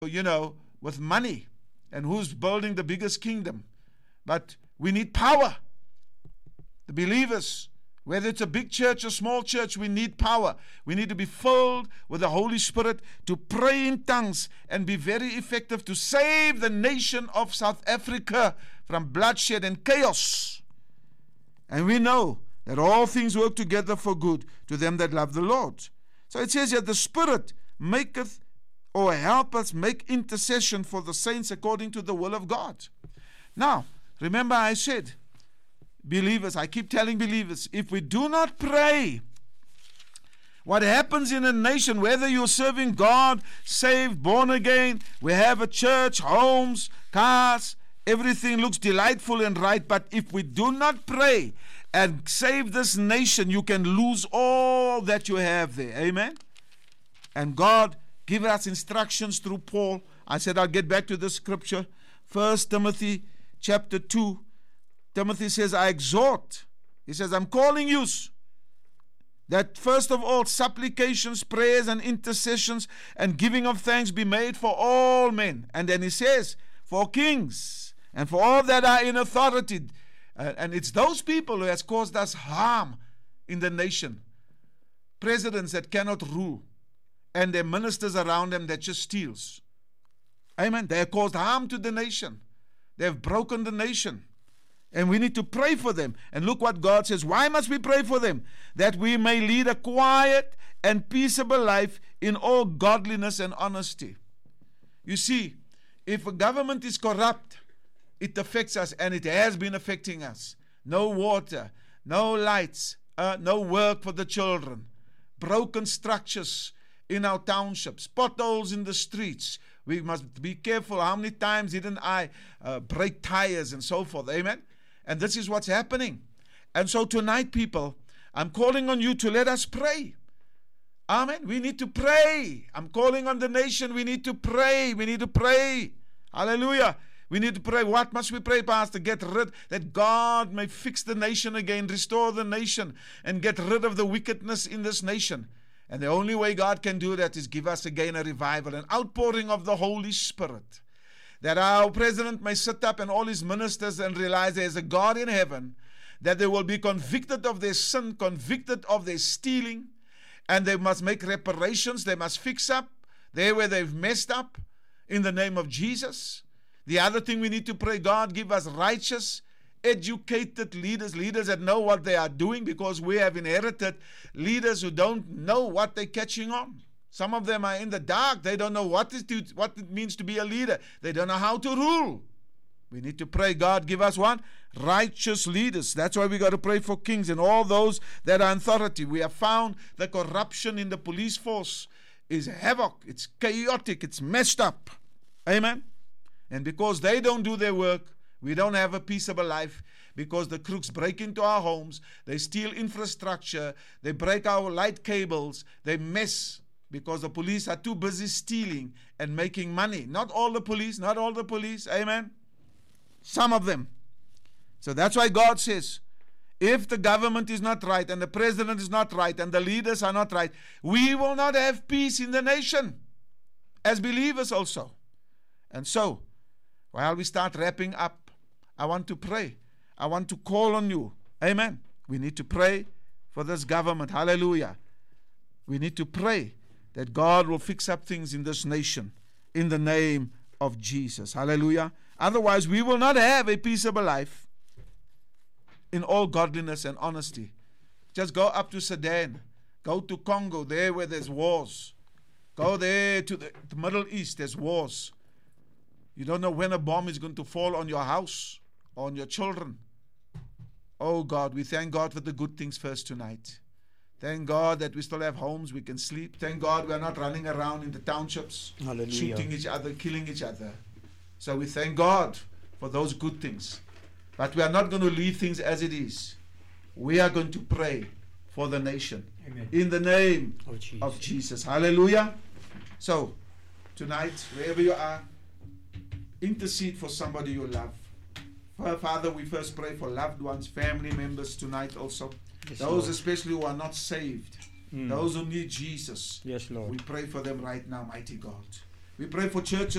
with money and who's building the biggest kingdom. But we need power. The believers, whether it's a big church or small church, we need power. We need to be filled with the Holy Spirit to pray in tongues and be very effective to save the nation of South Africa from bloodshed and chaos. And we know that all things work together for good to them that love the Lord. So it says here, the Spirit maketh or help us make intercession for the saints according to the will of God. Now, remember I said, believers, I keep telling believers, if we do not pray, what happens in a nation, whether you're serving God, saved, born again, we have a church, homes, cars, everything looks delightful and right, but if we do not pray and save this nation, you can lose all that you have there. Amen? And God give us instructions through Paul. I said I'll get back to the scripture. 1 Timothy chapter 2. Timothy says, I exhort. He says, I'm calling you that first of all supplications, prayers and intercessions and giving of thanks be made for all men. And then he says, for kings and for all that are in authority. And it's those people who has caused us harm in the nation. Presidents that cannot rule. And their ministers around them that just steals. Amen. They have caused harm to the nation. They have broken the nation. And we need to pray for them. And look what God says. Why must we pray for them? That we may lead a quiet and peaceable life in all godliness and honesty. You see, if a government is corrupt, it affects us, and it has been affecting us. No water, no lights, no work for the children, broken structures in our townships, potholes in the streets. We must be careful. How many times didn't I break tires and so forth? Amen? And this is what's happening. And so tonight, people, I'm calling on you to let us pray. Amen? We need to pray. I'm calling on the nation. We need to pray. We need to pray. Hallelujah. We need to pray. What must we pray, Pastor? Get rid, that God may fix the nation again, restore the nation, and get rid of the wickedness in this nation. And the only way God can do that is give us again a revival, an outpouring of the Holy Spirit. That our president may sit up and all his ministers and realize there is a God in heaven, that they will be convicted of their sin, convicted of their stealing, and they must make reparations. They must fix up there where they've messed up in the name of Jesus. The other thing we need to pray, God, give us righteous, educated leaders that know what they are doing, because we have inherited leaders who don't know what they're catching on. Some of them are in the dark. They don't know what it means to be a leader. They don't know how to rule. We need to pray, God, give us what? Righteous leaders. That's why we got to pray for kings and all those that are in authority. We have found the corruption in the police force is havoc. It's chaotic. It's messed up. Amen? And because they don't do their work, we don't have a peaceable life, because the crooks break into our homes, they steal infrastructure, they break our light cables, they mess, because the police are too busy stealing and making money. Not all the police, amen? Some of them. So that's why God says, if the government is not right and the president is not right and the leaders are not right, we will not have peace in the nation, as believers also. And so, while we start wrapping up, I want to pray. I want to call on you. Amen. We need to pray for this government. Hallelujah. We need to pray that God will fix up things in this nation in the name of Jesus. Hallelujah. Otherwise, we will not have a peaceable life in all godliness and honesty. Just go up to Sudan. Go to Congo, there where there's wars. Go there to the Middle East, there's wars. You don't know when a bomb is going to fall on your house, on your children. Oh God, we thank God for the good things first tonight. Thank God that we still have homes, we can sleep. Thank God we are not running around in the townships, Hallelujah, shooting each other, killing each other. So we thank God for those good things. But we are not going to leave things as it is. We are going to pray for the nation. Amen. In the name of Jesus. Hallelujah. So, tonight, wherever you are, intercede for somebody you love. Father, we first pray for loved ones, family members tonight also. Yes, those Lord. especially who are not saved. Those who need Jesus. Yes, Lord. We pray for them right now, mighty God. We pray for churches